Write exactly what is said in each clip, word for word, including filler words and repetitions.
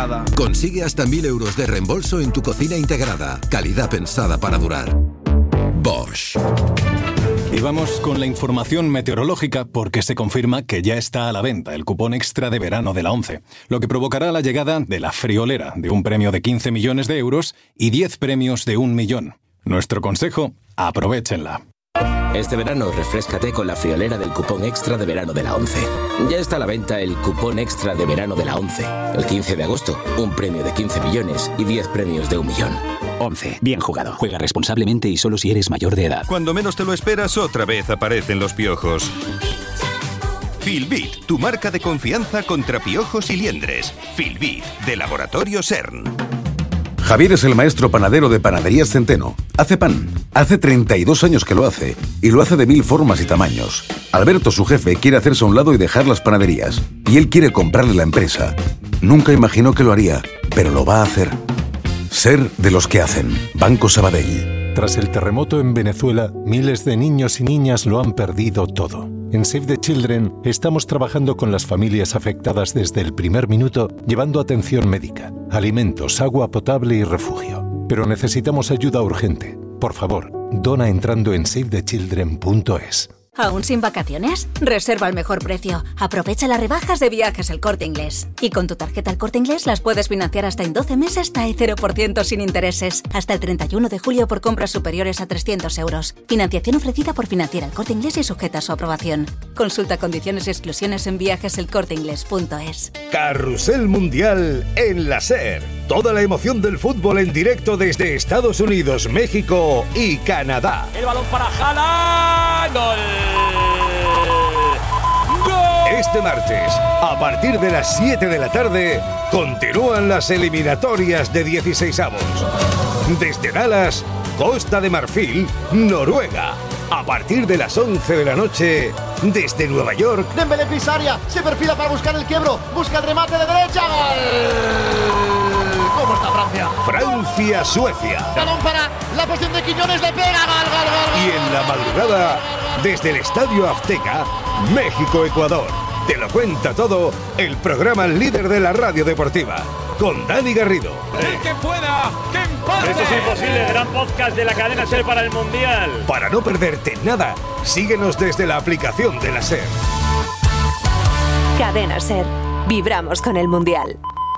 integrada. Consigue hasta mil euros de reembolso en tu cocina integrada. Calidad pensada para durar. Bosch. Y vamos con la información meteorológica porque se confirma que ya está a la venta el cupón extra de verano de la ONCE, lo que provocará la llegada de la friolera de un premio de quince millones de euros y diez premios de un millón. Nuestro consejo, aprovéchenla. Este verano refréscate con la friolera del cupón extra de verano de la ONCE. Ya está a la venta el cupón extra de verano de la ONCE. El quince de agosto, un premio de quince millones y diez premios de un millón. ONCE. Bien jugado. Juega responsablemente y solo si eres mayor de edad. Cuando menos te lo esperas, otra vez aparecen los piojos. Filbit, tu marca de confianza contra piojos y liendres. Filbit, de Laboratorio CERN. Javier es el maestro panadero de Panaderías Centeno. Hace pan. Hace treinta y dos años que lo hace. Y lo hace de mil formas y tamaños. Alberto, su jefe, quiere hacerse a un lado y dejar las panaderías. Y él quiere comprarle la empresa. Nunca imaginó que lo haría, pero lo va a hacer. Ser de los que hacen. Banco Sabadell. Tras el terremoto en Venezuela, miles de niños y niñas lo han perdido todo. En Save the Children estamos trabajando con las familias afectadas desde el primer minuto, llevando atención médica, alimentos, agua potable y refugio. Pero necesitamos ayuda urgente. Por favor, dona entrando en save the children punto es. ¿Aún sin vacaciones? Reserva al mejor precio. Aprovecha las rebajas de Viajes El Corte Inglés. Y con tu tarjeta El Corte Inglés las puedes financiar hasta en doce meses TAE cero por ciento sin intereses. Hasta el treinta y uno de julio por compras superiores a trescientos euros. Financiación ofrecida por Financiera El Corte Inglés y sujeta a su aprobación. Consulta condiciones y exclusiones en viajes el corte inglés punto es. Carrusel Mundial en la SER. Toda la emoción del fútbol en directo desde Estados Unidos, México y Canadá. El balón para Haaland. ¡Gol! ¡Gol! Este martes, a partir de las siete de la tarde, continúan las eliminatorias de dieciseisavos. Desde Dallas, Costa de Marfil, Noruega. A partir de las once de la noche, desde Nueva York. Dembélé pisa área, se perfila para buscar el quiebro, busca el remate de derecha. ¡Gol! ¿Cómo está Francia? Francia, Suecia. Balón para la posición de Quiñones, le pega, gol, gol, gol. Y en la madrugada, desde el Estadio Azteca, México, Ecuador. Te lo cuenta todo el programa líder de la radio deportiva, con Dani Garrido. El que pueda, que empate. Eso es imposible, gran podcast de la cadena SER para el Mundial. Para no perderte nada, síguenos desde la aplicación de la SER. Cadena SER. Vibramos con el Mundial.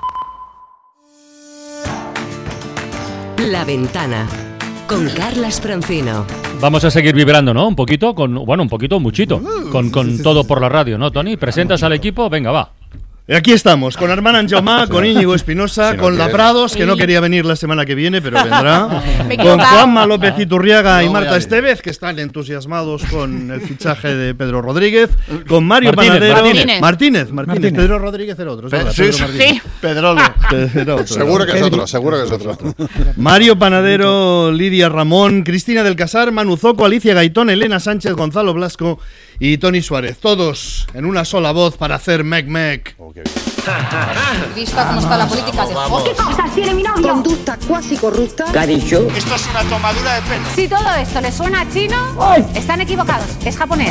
La Ventana, con Carlas Francino. Vamos a seguir vibrando, ¿no? Un poquito, con bueno, un poquito, muchito, con, con todo por la radio, ¿no, Tony? ¿Presentas al equipo? Venga, va. Aquí estamos, con Armand Anjaumá, con Íñigo Espinosa, si no con Laprados, que no quería venir la semana que viene, pero vendrá. Con Juanma López Iturriaga no, y Marta Estevez, que están entusiasmados con el fichaje de Pedro Rodríguez. Con Mario Martínez, Panadero. Martínez. Martínez, Martínez. Martínez. Pedro Rodríguez era otro. Pe- ¿verdad? sí, Pedro sí. Martínez. Sí. Pedrolo. Era otro, seguro ¿no? que es otro, seguro que es otro. Mario Panadero, Lidia Ramón, Cristina del Casar, Manu Zoco, Alicia Gaitón, Elena Sánchez, Gonzalo Blasco y Tony Suárez. Todos en una sola voz para hacer Mec Mec. Okay. ¿Vista cómo está la política de ¿Qué cosas tiene mi novio? Conducta cuasi corrupta. ¿Qué ha dicho? Esto es una tomadura de pelo. Si todo esto les suena a chino, ¡ay!, están equivocados. Es japonés.